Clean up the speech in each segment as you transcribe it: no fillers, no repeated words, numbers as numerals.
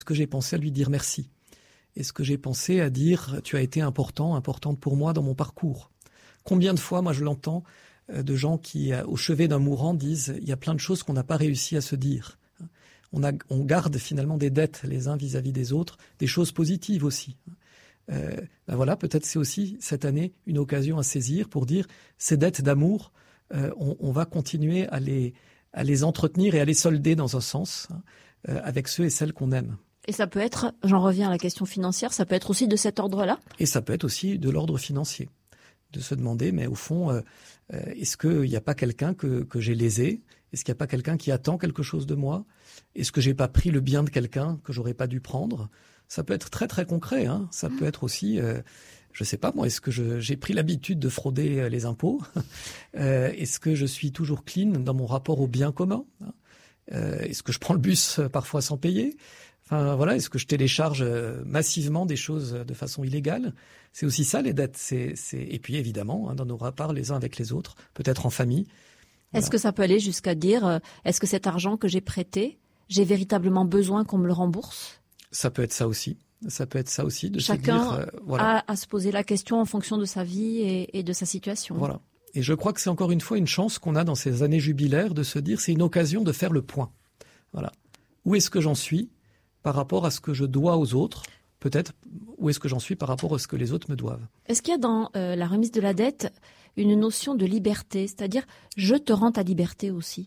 Est-ce que j'ai pensé à lui dire merci? Est-ce que j'ai pensé à dire tu as été importante pour moi dans mon parcours? Combien de fois, moi je l'entends, de gens qui, au chevet d'un mourant, disent il y a plein de choses qu'on n'a pas réussi à se dire. On garde finalement des dettes les uns vis-à-vis des autres, des choses positives aussi. Voilà, peut-être c'est aussi cette année une occasion à saisir pour dire ces dettes d'amour, on va continuer à les entretenir et à les solder dans un sens avec ceux et celles qu'on aime. Et ça peut être, j'en reviens à la question financière, ça peut être aussi de cet ordre-là? Et ça peut être aussi de l'ordre financier. De se demander, mais au fond, est-ce qu'il n'y a pas quelqu'un que j'ai lésé? Est-ce qu'il n'y a pas quelqu'un qui attend quelque chose de moi? Est-ce que j'ai pas pris le bien de quelqu'un que j'aurais pas dû prendre? Ça peut être très très concret. Ça peut être aussi, je sais pas moi, est-ce que j'ai pris l'habitude de frauder les impôts? Est-ce que je suis toujours clean dans mon rapport au bien commun? Est-ce que je prends le bus parfois sans payer? Enfin, voilà, est-ce que je télécharge massivement des choses de façon illégale? C'est aussi ça les dettes. Et puis évidemment, dans nos rapports les uns avec les autres, peut-être en famille. Voilà. Est-ce que ça peut aller jusqu'à dire, est-ce que cet argent que j'ai prêté, j'ai véritablement besoin qu'on me le rembourse? Ça peut être ça aussi. Ça peut être ça aussi de chacun se dire, voilà. a à se poser la question en fonction de sa vie et de sa situation. Voilà. Et je crois que c'est encore une fois une chance qu'on a dans ces années jubilaires de se dire c'est une occasion de faire le point. Voilà. Où est-ce que j'en suis par rapport à ce que je dois aux autres? Peut-être où est-ce que j'en suis par rapport à ce que les autres me doivent? Est-ce qu'il y a dans la remise de la dette une notion de liberté? C'est-à-dire, je te rends ta liberté aussi.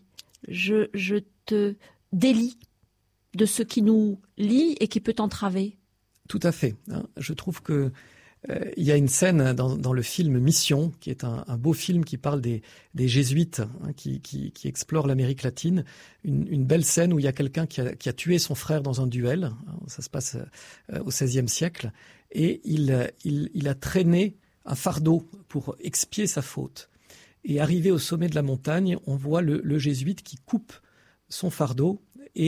Je te délie de ce qui nous lie et qui peut t'entraver. Tout à fait. Je trouve que il y a une scène dans le film Mission, qui est un beau film qui parle des jésuites qui explorent l'Amérique latine. Une belle scène où il y a quelqu'un qui a tué son frère dans un duel. Ça se passe au XVIe siècle. Et il a traîné un fardeau pour expier sa faute. Et arrivé au sommet de la montagne, on voit le jésuite qui coupe son fardeau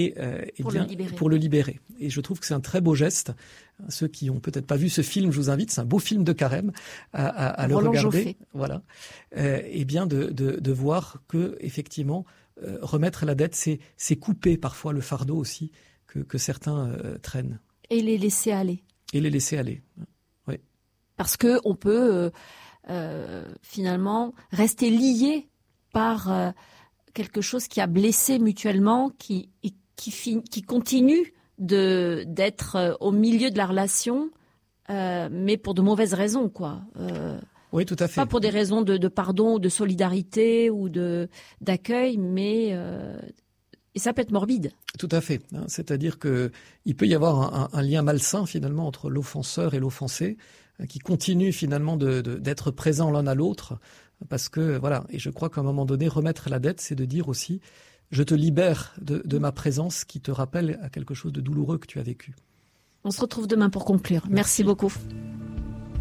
pour le libérer. Et je trouve que c'est un très beau geste. Ceux qui ont peut-être pas vu ce film, je vous invite. C'est un beau film de Carême à le regarder. Joffé. Voilà. Et bien de voir que effectivement remettre la dette, c'est couper parfois le fardeau aussi que certains traînent. Et les laisser aller. Et les laisser aller. Oui. Parce que on peut finalement rester lié par quelque chose qui a blessé mutuellement, qui continue d'être au milieu de la relation, mais pour de mauvaises raisons, quoi. Oui, tout à fait. Pas pour des raisons de pardon, ou de solidarité ou d'accueil, mais et ça peut être morbide. Tout à fait. C'est-à-dire que il peut y avoir un lien malsain finalement entre l'offenseur et l'offensé, qui continue finalement d'être présent l'un à l'autre, parce que voilà. Et je crois qu'à un moment donné, remettre la dette, c'est de dire aussi je te libère de ma présence qui te rappelle à quelque chose de douloureux que tu as vécu. On se retrouve demain pour conclure. Merci beaucoup.